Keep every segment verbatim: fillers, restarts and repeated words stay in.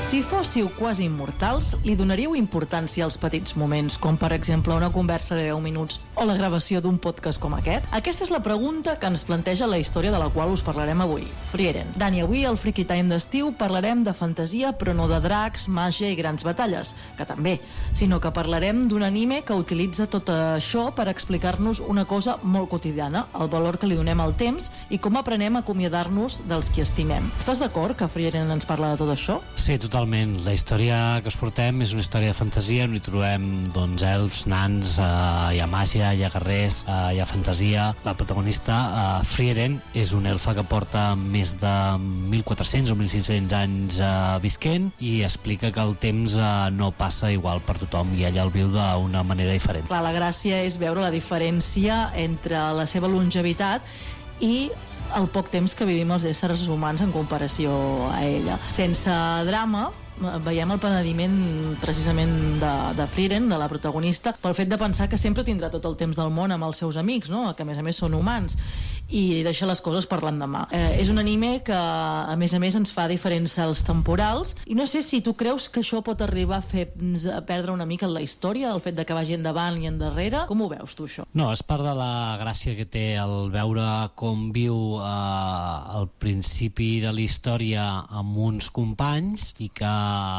Si fóssiu quasi immortals, li donaríeu importància als petits moments, com per exemple una conversa de deu minuts o la gravació d'un podcast com aquest? Aquesta és la pregunta que ens planteja la història de la qual us parlarem avui. Frieren. Dani, avui al Freaky Time d'estiu parlarem de fantasia, però no de dracs, màgia i grans batalles, que també, sinó que parlarem d'un anime que utilitza tot això per explicar-nos una cosa molt quotidiana, el valor que li donem al temps i com aprenem a acomiadar-nos dels qui estimem. Estàs d'acord que Frieren ens parla de tot això? Sí, totalment. La història que us portem és una història de fantasia on hi trobem doncs, elfs, nans, eh, hi ha màgia, hi ha guerrers, eh, hi ha fantasia. La protagonista, eh, Frieren, és una elfa que porta més de mil quatre-cents o mil cinc-cents anys eh, visquent i explica que el temps eh, no passa igual per tothom i ella el viu d'una manera diferent. Clar, la gràcia és veure la diferència entre la seva longevitat i el poc temps que vivim els éssers humans en comparació a ella. Sense drama, veiem el penediment precisament de, de Frieren, de la protagonista, pel fet de pensar que sempre tindrà tot el temps del món amb els seus amics, no? Que a més a més són humans, i deixa les coses per l'endemà. Eh, és un anime que a més a més ens fa diferents salts temporals, i no sé si tu creus que això pot arribar a fer-nos perdre una mica en la història, el fet de que vagi endavant i endarrere. Com ho veus tu, això? No, és part de la gràcia que té el veure com viu eh, al principi de la història amb uns companys i que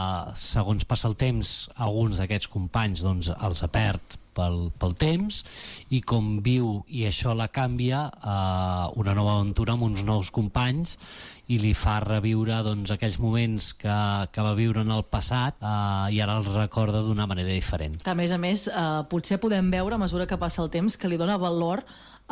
segons passa el temps alguns d'aquests companys doncs, els perd pel, pel temps i com viu i això la canvia eh, una nova aventura amb uns nous companys i li fa reviure doncs, aquells moments que, que va viure en el passat eh, i ara els recorda d'una manera diferent. Que a més a més eh, potser podem veure a mesura que passa el temps que li dona valor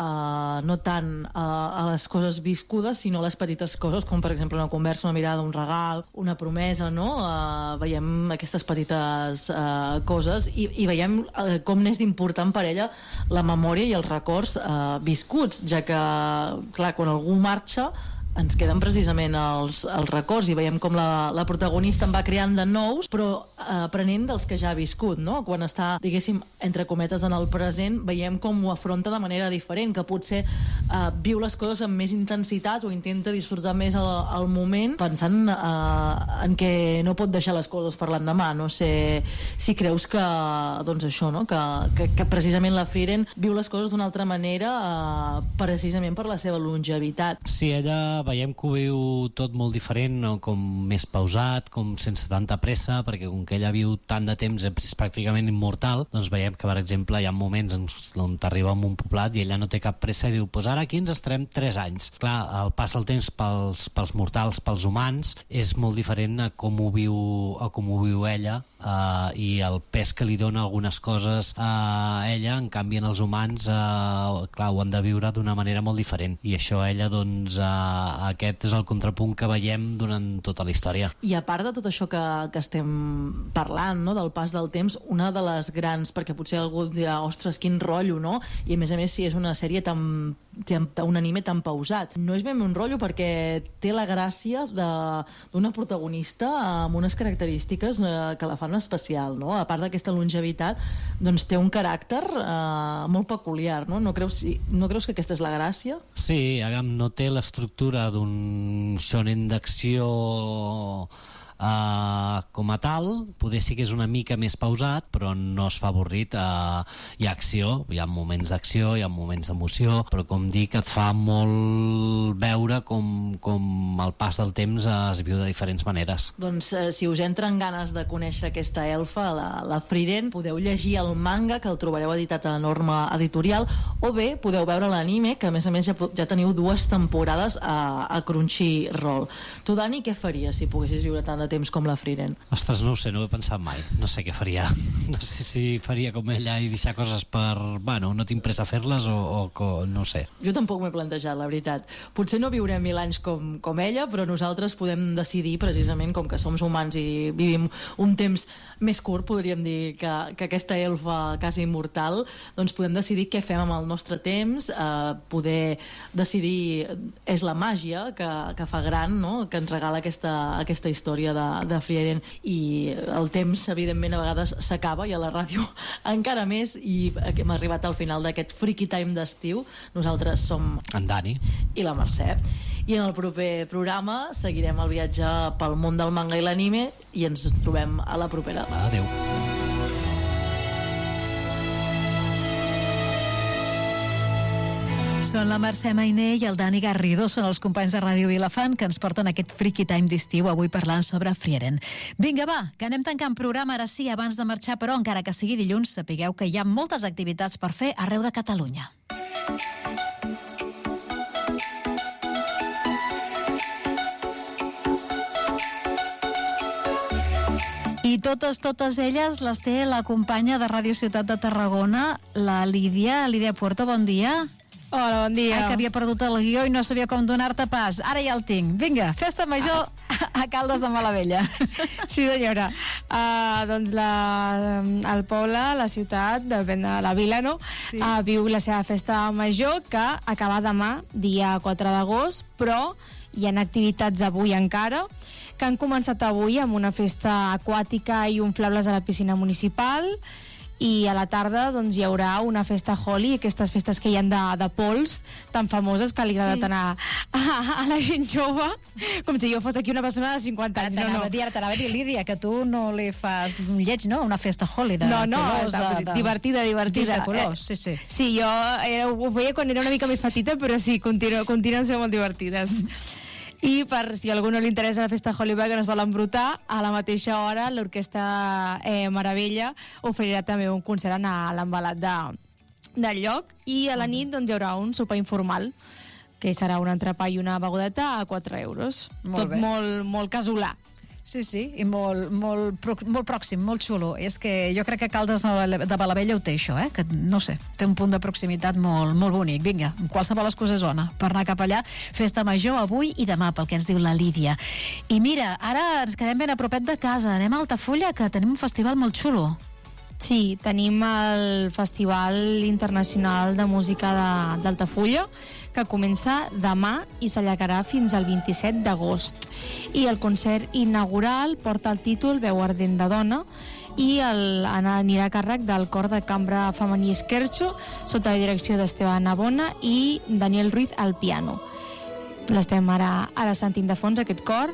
Uh, no tant uh, a les coses viscudes sinó a les petites coses com per exemple una conversa, una mirada, un regal, una promesa, no? Uh, veiem aquestes petites uh, coses i, i veiem uh, com n'és d'important per ella la memòria i els records uh, viscuts, ja que clar, quan algú marxa ens queden precisament els, els records i veiem com la, la protagonista en va creant de nous, però eh, aprenent dels que ja ha viscut, no? Quan està, diguéssim, entre cometes en el present, veiem com ho afronta de manera diferent, que potser eh, viu les coses amb més intensitat o intenta disfrutar més el, el moment, pensant eh, en que no pot deixar les coses per l'endemà. No sé si creus que, doncs això, no? Que, que, que precisament la Frieren viu les coses d'una altra manera eh, precisament per la seva longevitat. Sí, ella veiem que ho viu tot molt diferent, no? Com més pausat, com sense tanta pressa, perquè com que ella viu tant de temps, és pràcticament immortal, doncs veiem que, per exemple, hi ha moments on t'arriba a un poblat i ella no té cap pressa i diu, pues ara aquí ens estarem tres anys. Clar, el pas del temps pels, pels mortals, pels humans, és molt diferent a com ho viu, a com ho viu ella, Uh, i el pes que li dona algunes coses a ella, en canvi en els humans uh, clar, ho han de viure d'una manera molt diferent i això ella doncs uh, aquest és el contrapunt que veiem durant tota la història. I a part de tot això que, que estem parlant, no? Del pas del temps, una de les grans, perquè potser algú dirà ostres, quin rotllo, no? I a més a més si és una sèrie tan, un anime tan pausat, no és ben un rotllo perquè té la gràcia d'una protagonista amb unes característiques eh, que la fan especial, no? A part d'aquesta longevitat, doncs té un caràcter eh, molt peculiar, no? No creus, no creus que aquesta és la gràcia? Sí, no té l'estructura d'un shonen d'acció Uh, com a tal, poder sí que és una mica més pausat, però no es fa avorrit. Uh, hi ha acció, hi ha moments d'acció, hi ha moments d'emoció, però com dic, et fa molt veure com, com el pas del temps es viu de diferents maneres. Doncs eh, si us entren ganes de conèixer aquesta elfa, la, la Frieren, podeu llegir el manga, que el trobareu editat a Norma Editorial, o bé podeu veure l'anime, que a més a més ja, ja teniu dues temporades a, a Crunchyroll. Tu, Dani, què faries si poguessis viure tant de temps com la Frieren? Ostres, no ho sé, no ho he pensat mai. No sé què faria. No sé si faria com ella i deixar coses per... Bueno, no tinc pressa a fer-les o, o, o no sé. Jo tampoc m'he plantejat, la veritat. Potser no viurem mil anys com, com ella, però nosaltres podem decidir, precisament, com que som humans i vivim un temps més curt, podríem dir, que, que aquesta elfa quasi immortal, doncs podem decidir què fem amb el nostre temps, eh, poder decidir... És la màgia que, que fa gran, no? Que ens regala aquesta, aquesta història de, de Frieren, i el temps evidentment a vegades s'acaba, i a la ràdio encara més, i hem arribat al final d'aquest Freaky Time d'estiu. Nosaltres som en Dani i la Mercè, I en el proper programa seguirem el viatge pel món del manga i l'anime i ens trobem a la propera. Adéu. Són la Mercè Mainé i el Dani Garrido, són els companys de Ràdio Vilafant que ens porten aquest Freaky Time d'estiu, avui parlant sobre Frieren. Vinga, va, que anem tancant programa ara sí, abans de marxar, però encara que sigui dilluns, sapigueu que hi ha moltes activitats per fer arreu de Catalunya. I totes, totes elles les té la companya de Ràdio Ciutat de Tarragona, la Lídia. Lídia Puerto, bon dia. Hola, bon dia. Ai, que havia perdut el guió i no sabia com donar-te pas. Ara ja el tinc. Vinga, festa major a Caldes de Malavella. Sí, senyora. Uh, doncs la, el poble, la ciutat, depèn de la vila, no? Sí. Uh, viu la seva festa major, que acaba demà, dia quatre d'agost, però hi ha activitats avui encara, que han començat avui amb una festa aquàtica i inflables a la piscina municipal, i a la tarda doncs, hi haurà una festa Holi, aquestes festes que hi ha de, de pols tan famoses que li agrada sí. tant a, a, a la gent jove, com si jo fos aquí una persona de cinquanta anys. Ara t'anava no, no. a dir, Lídia, que tu no li fas lleig, no? Una festa Holi de no, no, colors. De, de, de, divertida, divertida. De colors, sí, sí. Sí, jo era, ho veia quan era una mica més petita, però sí, continu, continuen sent molt divertides. I per si a algú no li interessa la festa Holi que no es vol embrutar, a la mateixa hora l'Orquestra eh, Meravella oferirà també un concert a l'embalat de, del lloc, i a la nit doncs, hi haurà un sopar informal, que serà un entrepà i una begodeta a quatre euros. Molt Tot bé. molt, molt casolà. Sí, sí, i molt, molt, molt pròxim, molt xulo. És que jo crec que Caldes de Malavella ho té, això, eh? Que, no sé, té un punt de proximitat molt, molt bonic. Vinga, qualsevol excusa és bona per anar cap allà. Festa major avui i demà, pel que ens diu la Lídia. I mira, ara ens quedem ben a propet de casa. Anem a Altafulla, que tenim un festival molt xulo. Sí, tenim el Festival Internacional de Música de- d'Altafulla, que comença demà i s'allargarà fins al vint-i-set d'agost. I el concert inaugural porta el títol Veu ardent de dona, i el, anirà a càrrec del cor de cambra femení Esquerxo, sota la direcció d'Esteban Navona i Daniel Ruiz al piano. L'estem ara, ara sentint de fons, aquest cor.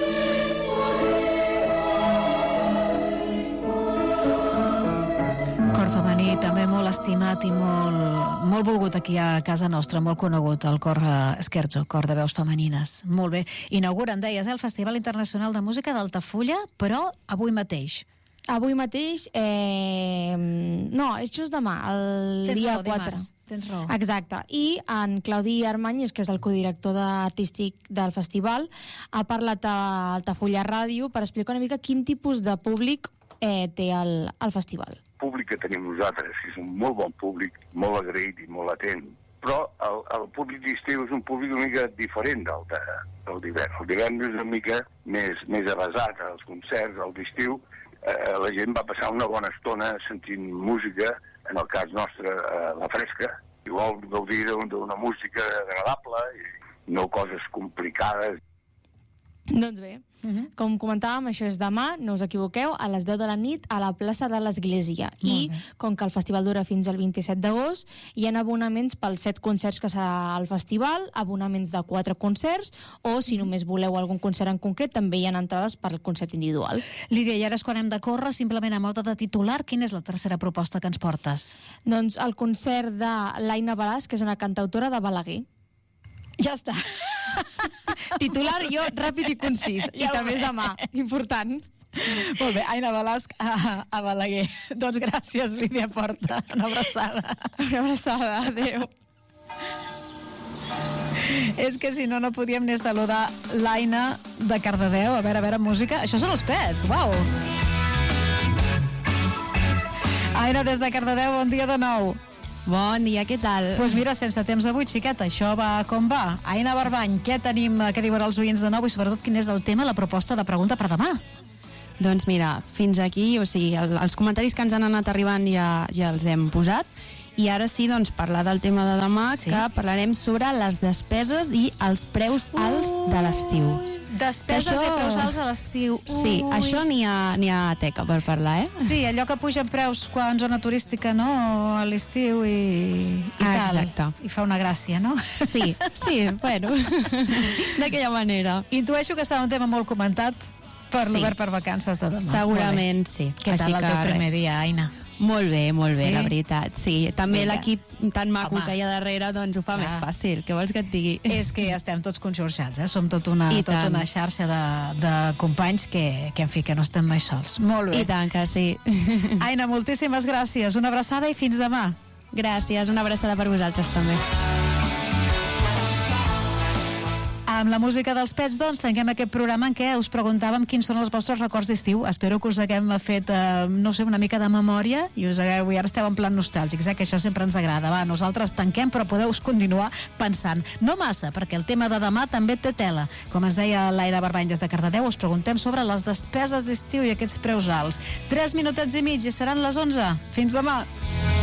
Cor femení també molt estimat i molt, molt volgut aquí a casa nostra, molt conegut, el cor eh, Esquerzo, cor de veus femenines. Molt bé. Inauguren, deies, eh, el Festival Internacional de Música d'Altafulla, però avui mateix. Avui mateix, eh, no, és just demà, el Tens dia raó, quatre. dimarts. Tens raó. Exacte. I en Claudi Armanyes, que és el codirector artístic del festival, ha parlat a Altafulla Ràdio per explicar una mica quin tipus de públic eh, té el, el festival. El públic que tenim nosaltres, que és un molt bon públic, molt agraït i molt atent, però el, el públic d'estiu és un públic una mica diferent del, de, del d'hivern. El d'hivern és una mica més, més avasat als concerts, el d'estiu eh, la gent va passar una bona estona sentint música, en el cas nostre eh, la fresca, i vol gaudir d'una música agradable i no coses complicades. Doncs bé, uh-huh. com comentàvem, això és demà, no us equivoqueu, a les deu de la nit a la plaça de l'Església. I com que el festival dura fins al vint-i-set d'agost, hi ha abonaments pels set concerts que serà al festival, abonaments de quatre concerts, o si només voleu algun concert en concret, també hi ha entrades per al concert individual. Lídia, i ara és quan hem de córrer, simplement a mode de titular, quina és la tercera proposta que ens portes? Doncs el concert de l'Aina Balàs, que és una cantautora de Balaguer. Ja està. Titular jo, ràpid i concís. Ja I també és demà, important. Molt bé, Aina Balasc a, a Balaguer. Doncs gràcies, Lídia Porta. Una abraçada. Una abraçada, adéu. És que si no, no podíem ni saludar l'Aina de Cardedeu. A veure, a veure, música. Això són els Pets, uau. Aina, des de Cardedeu, bon dia de nou. Bon dia, què tal? Doncs pues mira, sense temps avui, xiqueta, això va com va. Aina Barbany, què tenim, què diuen els oients de nou i sobretot quin és el tema, la proposta de pregunta per demà? Doncs mira, fins aquí, o sigui, el, els comentaris que ens han anat arribant ja, ja els hem posat, i ara sí, doncs, parlar del tema de demà, sí? Que parlarem sobre les despeses i els preus alts de l'estiu. Despeses Això- i preus alts a l'estiu. Sí, Ui. això n'hi ha, n'hi ha teca per parlar, eh? Sí, allò que pugen preus quan zona turística, no?, a l'estiu i, i Ah, tal. exacte. I fa una gràcia, no? Sí, sí, bueno, d'aquella manera. Intueixo que serà un tema molt comentat per Sí. l'Obert per Vacances de demà. Segurament sí. Molt bé. Què tal Així el teu que primer res. dia, Aina? Molt bé, molt bé, Sí? la veritat. Sí, també Vinga. l'equip tan maco Home. que hi ha darrere doncs ho fa Clar. més fàcil. Què vols que et digui? És que estem tots conxorxats, eh? Som tot una, I tota tant. una xarxa de, de companys que, que, en fi, que no estem mai sols. Molt bé. I tant que sí. Aina, moltíssimes gràcies. Una abraçada i fins demà. Gràcies, una abraçada per vosaltres també. Amb la música dels Pets, doncs, tanquem aquest programa en què us preguntàvem quins són els vostres records d'estiu. Espero que us haguem fet, eh, no sé, una mica de memòria i us hagueu, i ara esteu en plan nostàlgics, eh, que això sempre ens agrada. Va, nosaltres tanquem, però podeu continuar pensant. No massa, perquè el tema de demà també té tela. Com ens deia l'Aire Barbany des de Cardedeu, us preguntem sobre les despeses d'estiu i aquests preus alts. Tres minutets i mig i seran les onze. Fins demà.